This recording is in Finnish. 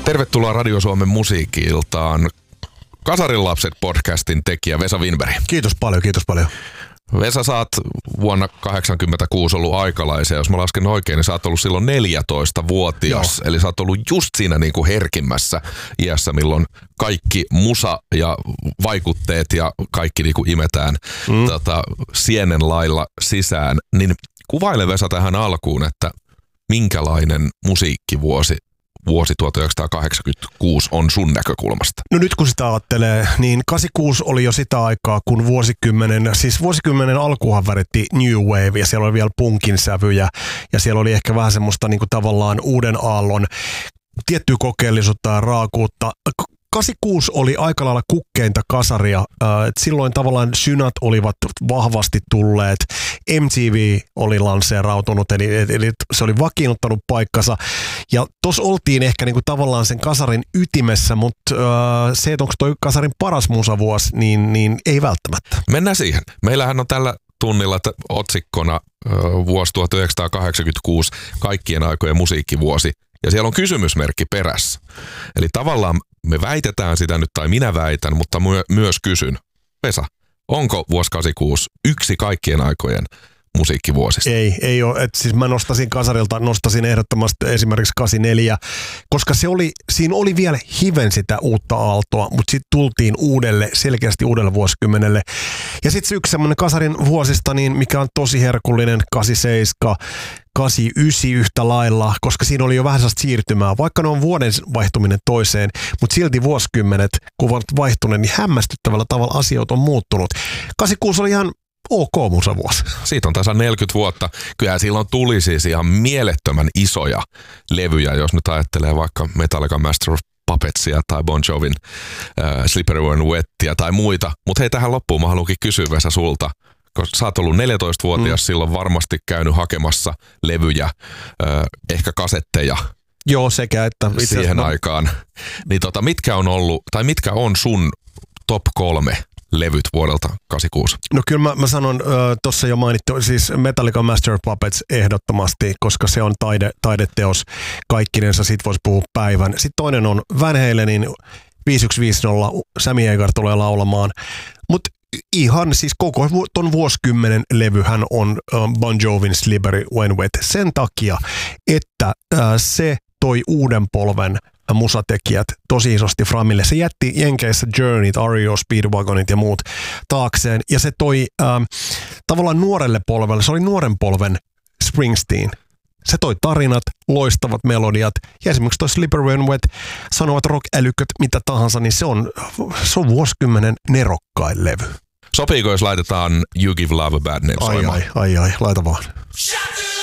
Tervetuloa Radio Suomen musiikki-iltaan. Kasarin lapset podcastin tekijä Vesa Wienberg. Kiitos paljon. Vesa, sä oot vuonna 1986 ollut aikalaisia. Jos mä lasken oikein, niin sä oot ollut silloin 14-vuotias. Joo. Eli sä oot ollut just siinä niin kuin herkimmässä iässä, milloin kaikki musa ja vaikutteet ja kaikki niin kuin imetään sienen lailla sisään. Niin kuvaile, Vesa, tähän alkuun, että minkälainen musiikkivuosi vuosi 1986 on sun näkökulmasta? No nyt kun sitä ajattelee, niin 86 oli jo sitä aikaa, kun vuosikymmenen alkuhan väritti New Wave ja siellä oli vielä punkin sävyjä ja siellä oli ehkä vähän semmoista niin kuin tavallaan uuden aallon tiettyä kokeellisuutta ja raakuutta. 86 oli aika lailla kukkeinta kasaria. Silloin tavallaan synat olivat vahvasti tulleet. MTV oli lanseerautunut, eli se oli vakiinnuttanut paikkansa. Ja tossa oltiin ehkä niinku tavallaan sen kasarin ytimessä, mutta se, että onko toi kasarin paras musavuosi, niin ei välttämättä. Mennään siihen. Meillähän on tällä tunnilla otsikkona vuosi 1986, kaikkien aikojen musiikkivuosi. Ja siellä on kysymysmerkki perässä. Eli tavallaan me väitetään sitä nyt, tai minä väitän, mutta myös kysyn. Vesa, onko vuosi 86 yksi kaikkien aikojen musiikkivuosista? Ei ole. Siis mä nostasin ehdottomasti esimerkiksi 84, koska siinä oli vielä hiven sitä uutta aaltoa, mutta sitten tultiin selkeästi uudelle vuosikymmenelle. Ja sitten yksi semmoinen kasarin vuosista, niin mikä on tosi herkullinen, 87, 89 yhtä lailla, koska siinä oli jo vähän sellaista siirtymää, vaikka ne on vuoden vaihtuminen toiseen, mutta silti vuosikymmenet, kun ovat vaihtuneet, niin hämmästyttävällä tavalla asiat on muuttunut. 86 oli ihan ok musavuosi. Siitä on tasan 40 vuotta. Kyllähän silloin tuli siis ihan mielettömän isoja levyjä, jos nyt ajattelee vaikka Metallica Master of Puppetsia tai Bon Jovin Slippery When Wettia tai muita. Mutta hei, tähän loppuun mä haluankin kysyä, Vesa, sulta. Koska sä oot ollut 14-vuotias, silloin varmasti käynyt hakemassa levyjä, ehkä kasetteja. Joo, sekä että siihen aikaan. Niin mitkä on sun top 3 levyt vuodelta 86? No kyllä mä sanon, tuossa jo mainittu, siis Metallica Master of Puppets ehdottomasti, koska se on taideteos kaikkinensa, siitä voisi puhua päivän. Sitten toinen on Van Halenin 5150, Sammy Hagar tulee laulamaan, mutta ihan siis koko ton vuosikymmenen levyhän on Bon Jovin Slippery When Wet sen takia, että se toi uuden polven musatekijät tosi isosti framille. Se jätti Jenkeissä Journeyt, REO, Speedwagonit ja muut taakseen ja se toi tavallaan nuorelle polvelle, se oli nuoren polven Springsteen. Se toi tarinat, loistavat melodiat ja esimerkiksi toi Slippery When Wet, sanovat rock-älyköt, mitä tahansa, niin se on vuosikymmenen nerokkain levy. Sopiiko, jos laitetaan You Give Love a Bad Name soimaan? Ai, laita vaan.